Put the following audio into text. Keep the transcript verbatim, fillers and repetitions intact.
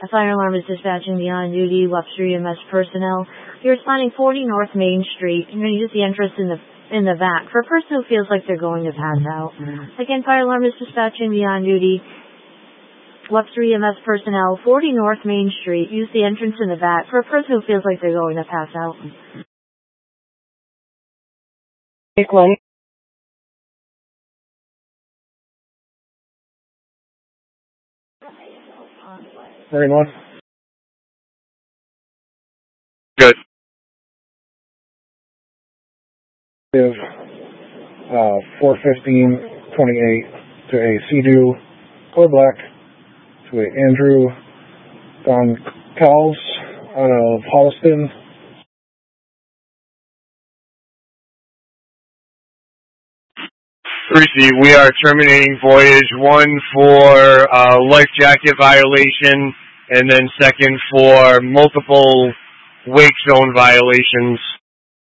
A fire alarm is dispatching beyond duty. Webster E M S personnel. You're responding forty North Main Street. You're going to use the entrance in the in the back for a person who feels like they're going to pass out. Again, fire alarm is dispatching beyond duty. Webster E M S personnel, forty North Main Street. Use the entrance in the back for a person who feels like they're going to pass out. Take one. Very one. Good. Give uh, four fifteen twenty-eight to a Sea-Doo Color Black to a Andrew Goncalves out of Holliston. Receive. We are terminating voyage one for uh, life jacket violation, and then second for multiple wake zone violations.